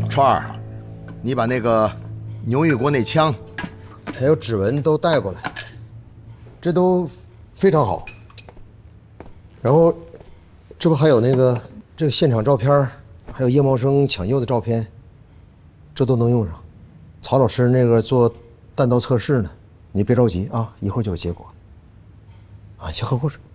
川儿，你把那个牛玉国那枪，还有指纹都带过来，这都非常好。然后，这不还有那个这个现场照片，还有叶茂生抢救的照片，这都能用上。曹老师那个做弹道测试呢，你别着急啊，一会儿就有结果。啊，先喝口水。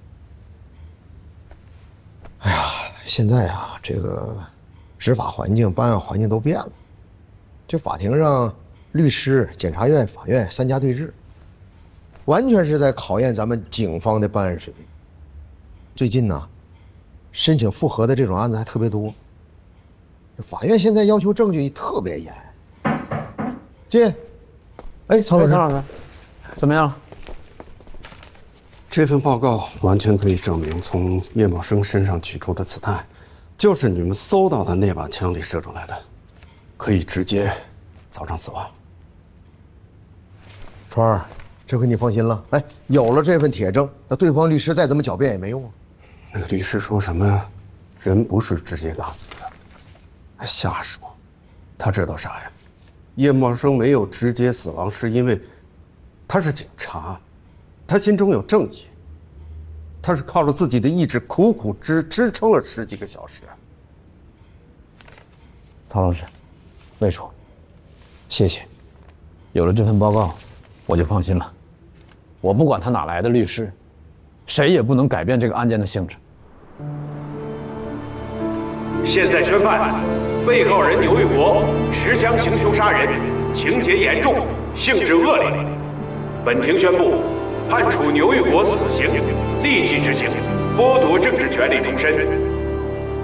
哎呀，现在啊，这个执法环境、办案环境都变了。这法庭上，律师、检察院、法院三家对峙，完全是在考验咱们警方的办案水平。最近呢，申请复核的这种案子还特别多。法院现在要求证据特别严。进。哎，曹老师， 曹老师，怎么样了？ 这份报告完全可以证明，从叶茂生身上取出的子弹，就是你们搜到的那把枪里射出来的，可以直接造成死亡。 川儿，这回你放心了。哎，有了这份铁证，那对方律师再怎么狡辩也没用啊。 那个律师说什么，人不是直接拉死的，还瞎说。他知道啥呀？叶茂生没有直接死亡，是因为他是警察。他心中有正义，他是靠着自己的意志苦苦支撑了10几个小时。 曹老师，魏处，谢谢。有了这份报告，我就放心了。我不管他哪来的律师，谁也不能改变这个案件的性质。 现在宣判，被告人牛玉国持枪行凶杀人，情节严重，性质恶劣。本庭宣布。判处牛玉国死刑，立即执行，剥夺政治权利终身。